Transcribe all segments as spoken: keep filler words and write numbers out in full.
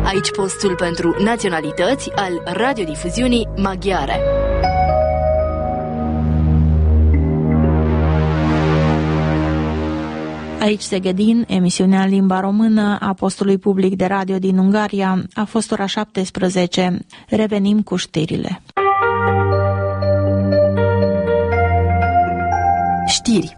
Aici postul pentru naționalități al radiodifuziunii maghiare. Aici Szegedin, emisiunea în limba română a postului public de radio din Ungaria, a fost ora șaptesprezece. Revenim cu știrile. Știri.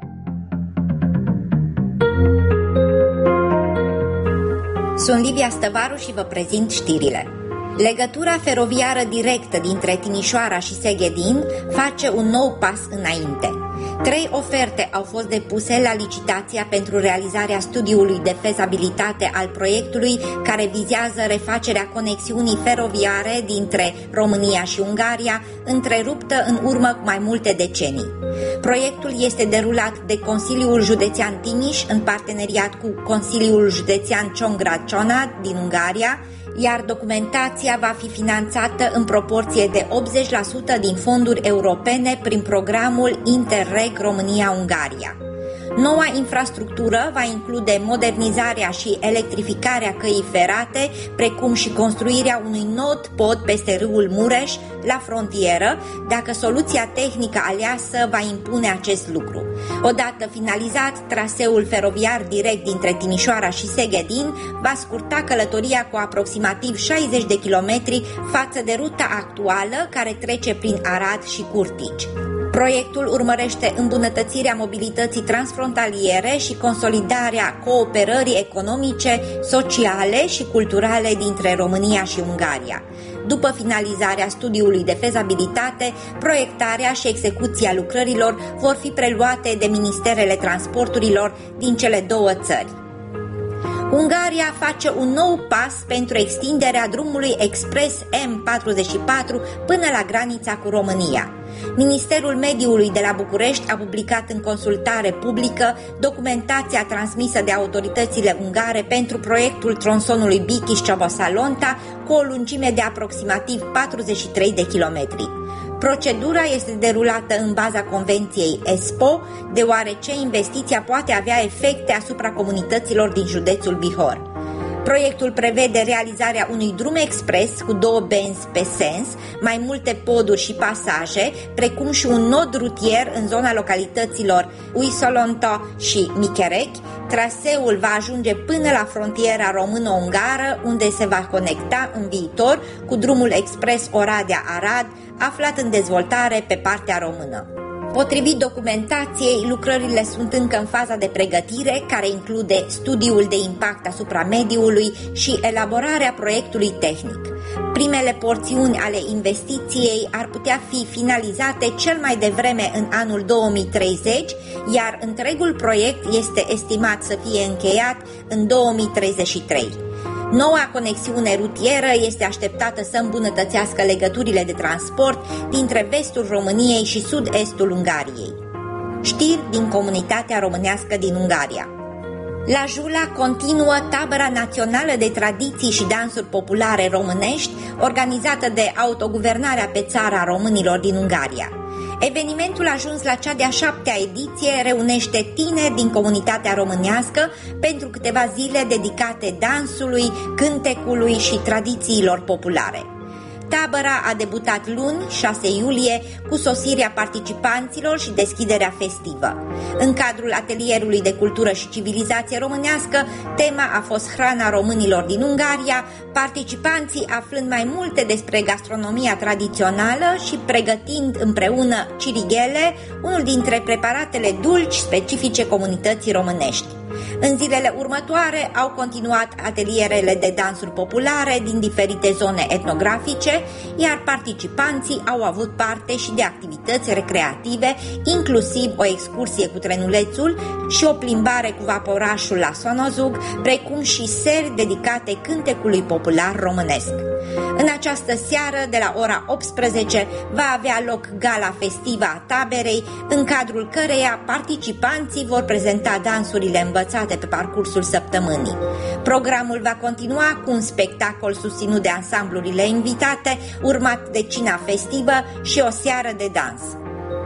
Sunt Livia Stăvaru și vă prezint știrile. Legătura feroviară directă dintre Timișoara și Szegedin face un nou pas înainte. Trei oferte au fost depuse la licitația pentru realizarea studiului de fezabilitate al proiectului care vizează refacerea conexiunii feroviare dintre România și Ungaria, întreruptă în urmă cu mai multe decenii. Proiectul este derulat de Consiliul Județean Timiș în parteneriat cu Consiliul Județean Csongrád din Ungaria, iar documentația va fi finanțată în proporție de optzeci la sută din fonduri europene prin programul Interreg România-Ungaria. Noua infrastructură va include modernizarea și electrificarea căii ferate, precum și construirea unui nod pod peste râul Mureș, la frontieră, dacă soluția tehnică aleasă va impune acest lucru. Odată finalizat, traseul feroviar direct dintre Timișoara și Szegedin va scurta călătoria cu aproximativ șaizeci de kilometri față de ruta actuală care trece prin Arad și Curtici. Proiectul urmărește îmbunătățirea mobilității transfrontaliere și consolidarea cooperării economice, sociale și culturale dintre România și Ungaria. După finalizarea studiului de fezabilitate, proiectarea și execuția lucrărilor vor fi preluate de Ministerele Transporturilor din cele două țări. Ungaria face un nou pas pentru extinderea drumului expres M patruzeci și patru până la granița cu România. Ministerul Mediului de la București a publicat în consultare publică documentația transmisă de autoritățile ungare pentru proiectul tronsonului Bikiș-Cioboș-Salonta cu o lungime de aproximativ patruzeci și trei de kilometri. Procedura este derulată în baza Convenției E S P O, deoarece investiția poate avea efecte asupra comunităților din județul Bihor. Proiectul prevede realizarea unui drum expres cu două benzi pe sens, mai multe poduri și pasaje, precum și un nod rutier în zona localităților Uisolonto și Micherechi. Traseul va ajunge până la frontiera româno-ungară, unde se va conecta în viitor cu drumul expres Oradea-Arad, aflat în dezvoltare pe partea română. Potrivit documentației, lucrările sunt încă în faza de pregătire, care include studiul de impact asupra mediului și elaborarea proiectului tehnic. Primele porțiuni ale investiției ar putea fi finalizate cel mai devreme în anul două mii treizeci, iar întregul proiect este estimat să fie încheiat în două mii treizeci și trei. Noua conexiune rutieră este așteptată să îmbunătățească legăturile de transport dintre vestul României și sud-estul Ungariei. Știri din comunitatea românească din Ungaria. La Jula continuă tabăra națională de tradiții și dansuri populare românești, organizată de Autoguvernarea pe țară a românilor din Ungaria. Evenimentul a ajuns la cea de-a șaptea ediție, reunește tineri din comunitatea românească pentru câteva zile dedicate dansului, cântecului și tradițiilor populare. Tabăra a debutat luni, șase iulie, cu sosirea participanților și deschiderea festivă. În cadrul atelierului de cultură și civilizație românească, tema a fost hrana românilor din Ungaria, participanții aflând mai multe despre gastronomia tradițională și pregătind împreună cirighele, unul dintre preparatele dulci specifice comunității românești. În zilele următoare au continuat atelierele de dansuri populare din diferite zone etnografice, iar participanții au avut parte și de activități recreative, inclusiv o excursie cu trenulețul și o plimbare cu vaporașul la Sonozug, precum și seri dedicate cântecului popular românesc. În această seară, de la ora optsprezece, va avea loc gala festivă a taberei, în cadrul căreia participanții vor prezenta dansurile învățate pe parcursul săptămânii. Programul va continua cu un spectacol susținut de ansamblurile invitate, urmat de cina festivă și o seară de dans.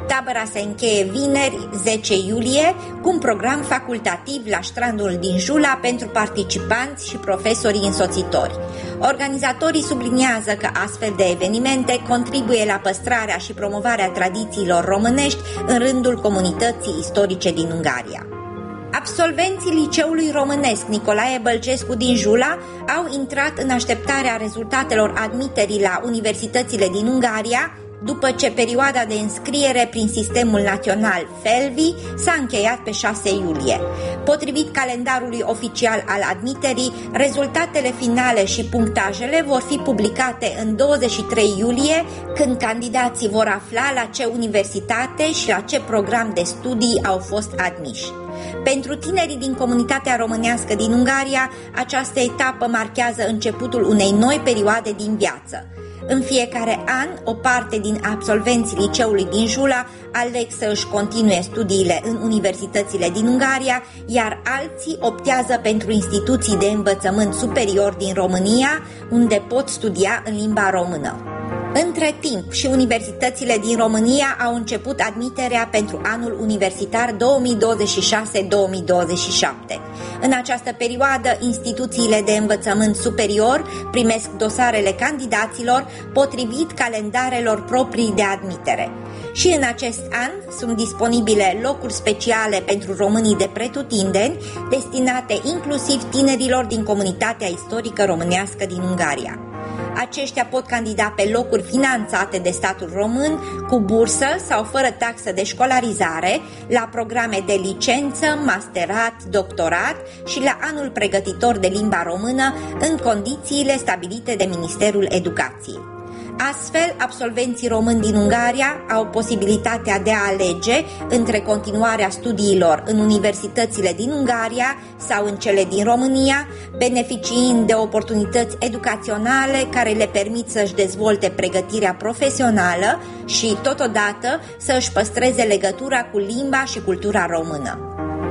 Tabăra se încheie vineri, zece iulie, cu un program facultativ la strandul din Jula pentru participanți și profesorii însoțitori. Organizatorii subliniază că astfel de evenimente contribuie la păstrarea și promovarea tradițiilor românești în rândul comunității istorice din Ungaria. Absolvenții Liceului Românesc Nicolae Bălcescu din Jula au intrat în așteptarea rezultatelor admiterii la universitățile din Ungaria, după ce perioada de înscriere prin sistemul național FELVI s-a încheiat pe șase iulie. Potrivit calendarului oficial al admiterii, rezultatele finale și punctajele vor fi publicate în douăzeci și trei iulie, când candidații vor afla la ce universitate și la ce program de studii au fost admiși. Pentru tinerii din comunitatea românească din Ungaria, această etapă marchează începutul unei noi perioade din viață. În fiecare an, o parte din absolvenții liceului din Jula aleg să își continue studiile în universitățile din Ungaria, iar alții optează pentru instituții de învățământ superior din România, unde pot studia în limba română. Între timp, și universitățile din România au început admiterea pentru anul universitar două mii douăzeci și șase două mii douăzeci și șapte. În această perioadă, instituțiile de învățământ superior primesc dosarele candidaților potrivit calendarelor proprii de admitere. Și în acest an sunt disponibile locuri speciale pentru românii de pretutindeni, destinate inclusiv tinerilor din comunitatea istorică românească din Ungaria. Aceștia pot candida pe locuri finanțate de statul român, cu bursă sau fără taxă de școlarizare, la programe de licență, masterat, doctorat și la anul pregătitor de limba română, în condițiile stabilite de Ministerul Educației. Astfel, absolvenții români din Ungaria au posibilitatea de a alege între continuarea studiilor în universitățile din Ungaria sau în cele din România, beneficiind de oportunități educaționale care le permit să-și dezvolte pregătirea profesională și, totodată, să își păstreze legătura cu limba și cultura română.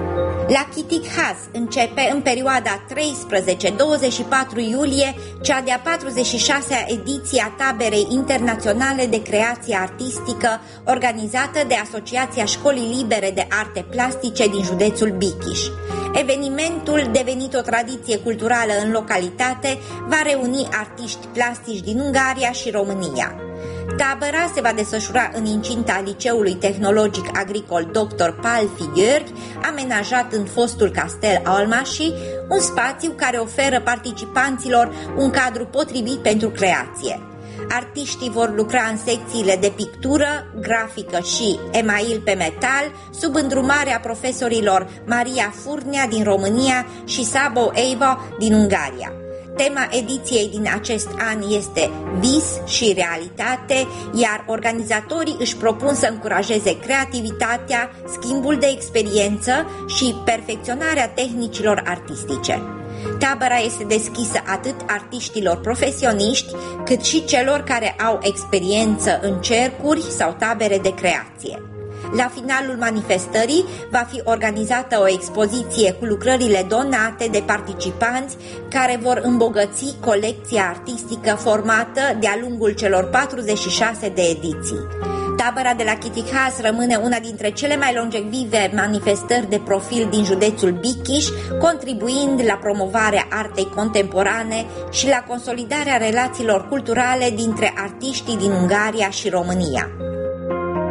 La Chitighaz începe în perioada treisprezece douăzeci și patru iulie cea de-a patruzeci și șasea ediție a Taberei Internaționale de Creație Artistică, organizată de Asociația Școlii Libere de Arte Plastice din județul Bichiș. Evenimentul, devenit o tradiție culturală în localitate, va reuni artiști plastici din Ungaria și România. Tabăra se va desfășura în incinta Liceului Tehnologic Agricol doctor Palfi Gheorghi, amenajat în fostul castel Almași, un spațiu care oferă participanților un cadru potrivit pentru creație. Artiștii vor lucra în secțiile de pictură, grafică și email pe metal, sub îndrumarea profesorilor Maria Furnea din România și Sabo Eiva din Ungaria. Tema ediției din acest an este vis și realitate, iar organizatorii își propun să încurajeze creativitatea, schimbul de experiență și perfecționarea tehnicilor artistice. Tabăra este deschisă atât artiștilor profesioniști, cât și celor care au experiență în cercuri sau tabere de creație. La finalul manifestării va fi organizată o expoziție cu lucrările donate de participanți care vor îmbogăți colecția artistică formată de-a lungul celor patruzeci și șase de ediții. Tabăra de la Chitighaz rămâne una dintre cele mai longevie manifestări de profil din județul Bichiș, contribuind la promovarea artei contemporane și la consolidarea relațiilor culturale dintre artiștii din Ungaria și România.